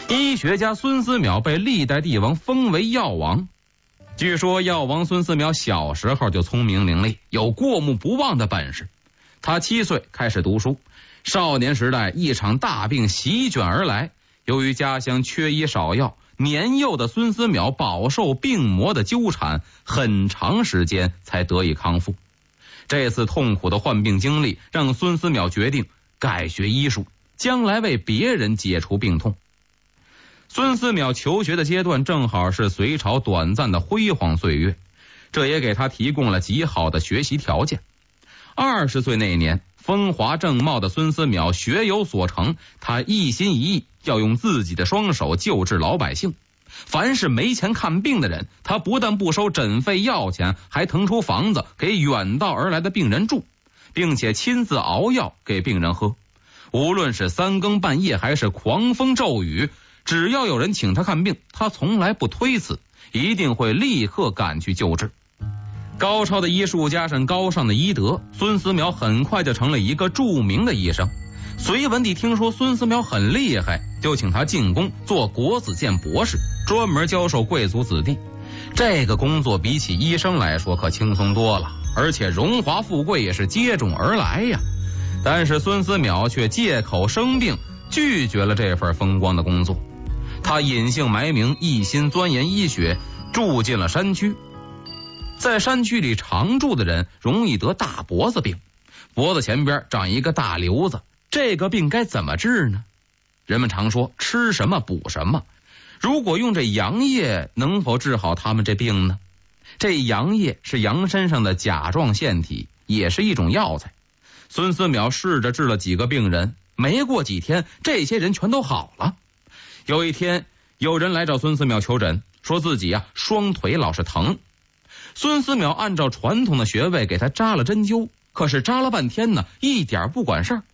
医学家孙思邈被历代帝王封为药王。据说药王孙思邈小时候就聪明伶俐，有过目不忘的本事。他7岁开始读书，少年时代一场大病席卷而来，由于家乡缺医少药，年幼的孙思邈饱受病魔的纠缠，很长时间才得以康复。这次痛苦的患病经历让孙思邈决定改学医术，将来为别人解除病痛。孙思邈求学的阶段正好是隋朝短暂的辉煌岁月，这也给他提供了极好的学习条件。20岁那年，风华正茂的孙思邈学有所成，他一心一意要用自己的双手救治老百姓。凡是没钱看病的人，他不但不收诊费药钱，还腾出房子给远道而来的病人住，并且亲自熬药给病人喝。无论是3更半夜还是狂风骤雨，只要有人请他看病，他从来不推辞，一定会立刻赶去救治。高超的医术加上高尚的医德，孙思邈很快就成了一个著名的医生。隋文帝听说孙思邈很厉害，就请他进宫做国子监博士，专门教授贵族子弟。这个工作比起医生来说可轻松多了，而且荣华富贵也是接踵而来呀。但是孙思邈却借口生病，拒绝了这份风光的工作。他隐姓埋名，一心钻研医学，住进了山区。在山区里常住的人容易得大脖子病，脖子前边长一个大瘤子，这个病该怎么治呢？人们常说吃什么补什么，如果用这羊叶，能否治好他们这病呢？这羊叶是羊身上的甲状腺体，也是一种药材。孙思邈试着治了几个病人，没过几天，这些人全都好了。有一天，有人来找孙思邈求诊，说自己双腿老是疼。孙思邈按照传统的穴位给他扎了针灸，可是扎了半天呢，一点不管事儿。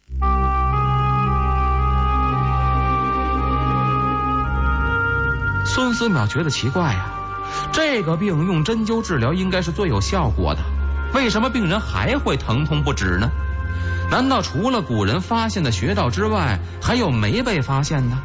孙思邈觉得奇怪呀，这个病用针灸治疗应该是最有效果的，为什么病人还会疼痛不止呢？难道除了古人发现的穴道之外，还有没被发现呢？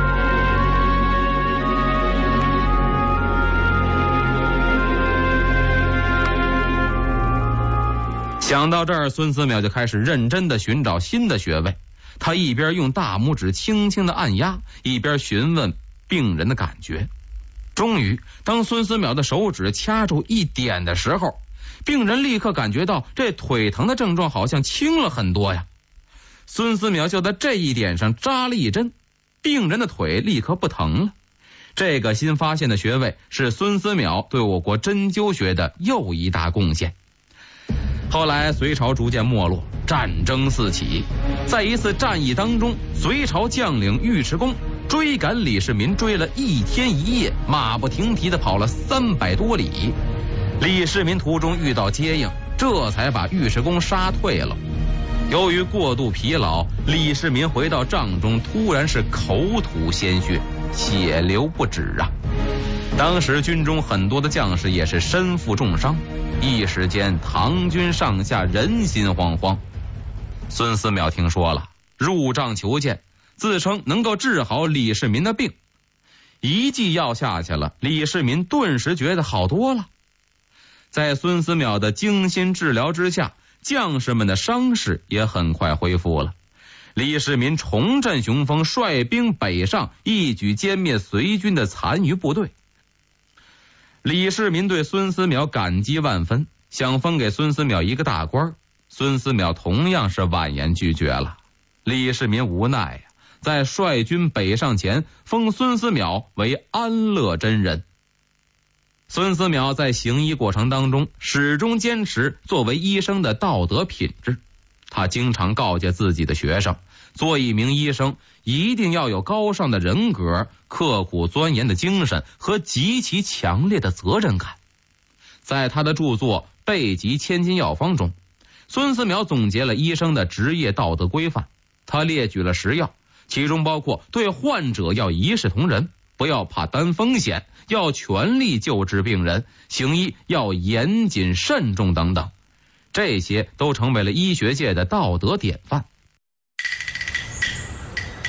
想到这儿，孙思邈就开始认真地寻找新的穴位。他一边用大拇指轻轻地按压，一边询问病人的感觉。终于，当孙思邈的手指掐住一点的时候，病人立刻感觉到这腿疼的症状好像轻了很多呀。孙思邈就在这一点上扎了一针，病人的腿立刻不疼了。这个新发现的穴位是孙思邈对我国针灸学的又一大贡献。后来隋朝逐渐没落，战争四起。在一次战役当中，隋朝将领尉迟恭追赶李世民追了1天1夜，马不停蹄地跑了300多里。李世民途中遇到接应，这才把尉迟恭杀退了。由于过度疲劳，李世民回到帐中，突然是口吐鲜血，血流不止啊！当时军中很多的将士也是身负重伤，一时间唐军上下人心惶惶。孙思邈听说了，入帐求见，自称能够治好李世民的病。一剂药下去了，李世民顿时觉得好多了。在孙思邈的精心治疗之下，将士们的伤势也很快恢复了。李世民重振雄风，率兵北上，一举歼灭隋军的残余部队。李世民对孙思邈感激万分，想封给孙思邈一个大官，孙思邈同样是婉言拒绝了。李世民无奈呀，在率军北上前封孙思邈为安乐真人。孙思邈在行医过程当中始终坚持作为医生的道德品质，他经常告诫自己的学生，做一名医生一定要有高尚的人格、刻苦钻研的精神和极其强烈的责任感。在他的著作《备急千金药方》中，孙思邈总结了医生的职业道德规范。他列举了10要，其中包括对患者要一视同仁，不要怕担风险，要全力救治病人，行医要严谨慎重等等，这些都成为了医学界的道德典范。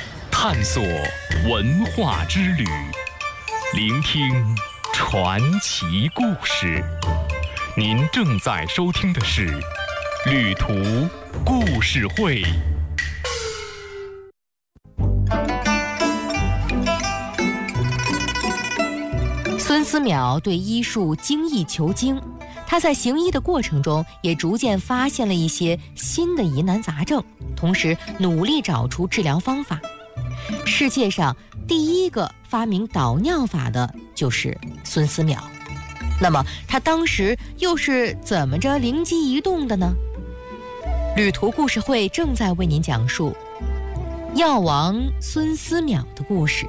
探索文化之旅，聆听传奇故事。您正在收听的是《旅途故事会》。 孙思邈对医术精益求精，他在行医的过程中也逐渐发现了一些新的疑难杂症，同时努力找出治疗方法。世界上第一个发明导尿法的就是孙思邈。那么他当时又是怎么着灵机一动的呢？旅途故事会正在为您讲述药王孙思邈的故事。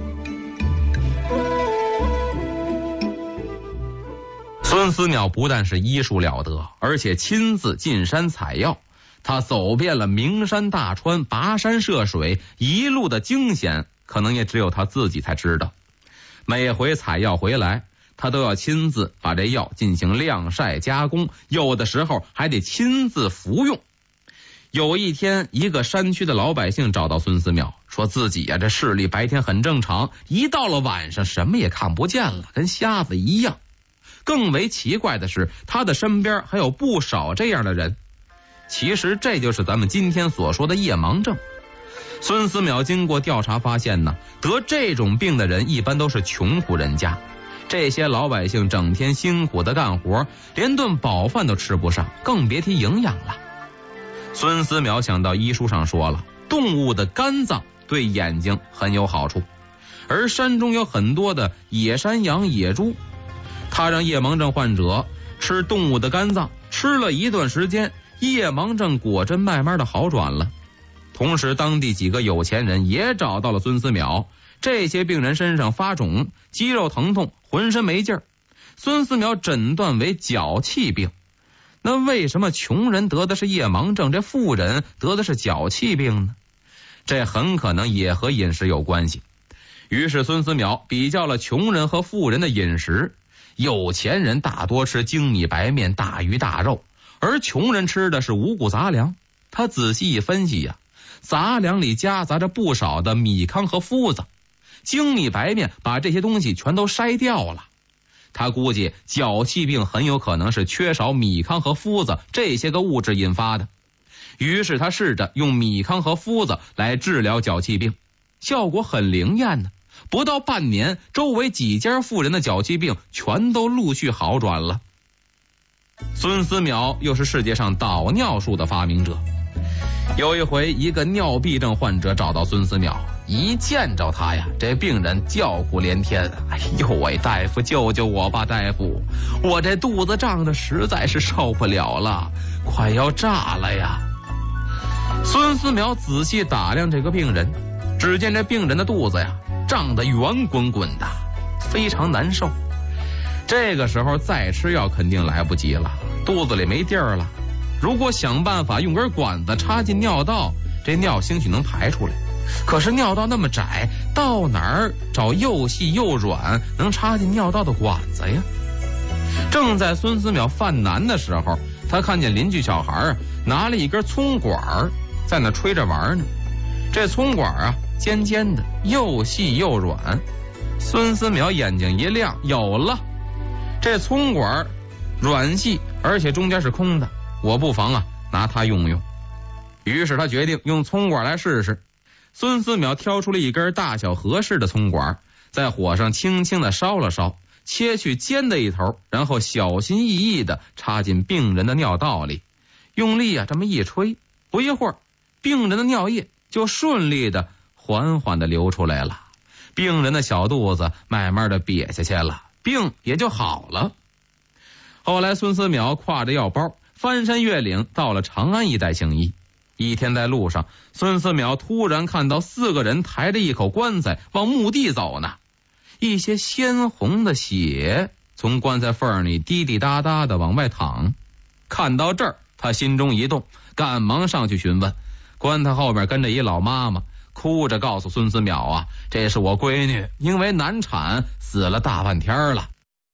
孙思邈不但是医术了得，而且亲自进山采药。他走遍了名山大川，跋山涉水，一路的惊险可能也只有他自己才知道。每回采药回来，他都要亲自把这药进行晾晒加工，有的时候还得亲自服用。有一天，一个山区的老百姓找到孙思邈，说自己这视力白天很正常，一到了晚上什么也看不见了，跟瞎子一样。更为奇怪的是，他的身边还有不少这样的人。其实这就是咱们今天所说的夜盲症。孙思邈经过调查发现呢，得这种病的人一般都是穷苦人家。这些老百姓整天辛苦的干活，连顿饱饭都吃不上，更别提营养了。孙思邈想到医书上说了，动物的肝脏对眼睛很有好处，而山中有很多的野山羊、野猪。他让夜盲症患者吃动物的肝脏，吃了一段时间，夜盲症果真慢慢的好转了。同时当地几个有钱人也找到了孙思邈，这些病人身上发肿，肌肉疼痛，浑身没劲儿。孙思邈诊断为脚气病。那为什么穷人得的是夜盲症，这富人得的是脚气病呢？这很可能也和饮食有关系。于是孙思邈比较了穷人和富人的饮食。有钱人大多吃精米白面、大鱼大肉，而穷人吃的是五谷杂粮。他仔细一分析呀，杂粮里夹杂着不少的米糠和麸子，精米白面把这些东西全都筛掉了。他估计脚气病很有可能是缺少米糠和麸子这些个物质引发的。于是他试着用米糠和麸子来治疗脚气病，效果很灵验呢。不到半年，周围几家富人的脚气病全都陆续好转了。孙思邈又是世界上导尿术的发明者。有一回，一个尿闭症患者找到孙思邈，一见着他呀，这病人叫苦连天：“哎呦喂，大夫救救我吧，大夫！我这肚子胀得实在是受不了了，快要炸了呀！”孙思邈仔细打量这个病人，只见这病人的肚子呀，胀得圆滚滚的，非常难受。这个时候再吃药肯定来不及了，肚子里没地儿了。如果想办法用根管子插进尿道，这尿兴许能排出来。可是尿道那么窄，到哪儿找又细又软能插进尿道的管子呀？正在孙思邈犯难的时候，他看见邻居小孩拿了一根葱管在那吹着玩呢。这葱管啊，尖尖的，又细又软。孙思邈眼睛一亮，有了！这葱管软细，而且中间是空的，我不妨拿它用用。于是他决定用葱管来试试。孙思邈挑出了一根大小合适的葱管，在火上轻轻地烧了烧，切去尖的一头，然后小心翼翼地插进病人的尿道里，用力这么一吹，不一会儿，病人的尿液就顺利的缓缓地流出来了，病人的小肚子慢慢的瘪下去了，病也就好了。后来孙思邈挎着药包翻山越岭，到了长安一带行医。一天在路上，孙思邈突然看到4个人抬着一口棺材往墓地走呢，一些鲜红的血从棺材缝里滴滴答答的往外淌。看到这儿，他心中一动，赶忙上去询问。棺材后面跟着一老妈妈，哭着告诉孙思邈这是我闺女，因为难产死了大半天了。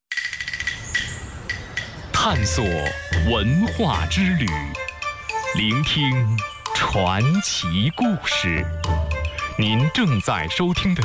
探索文化之旅，聆听传奇故事。 您正在收听的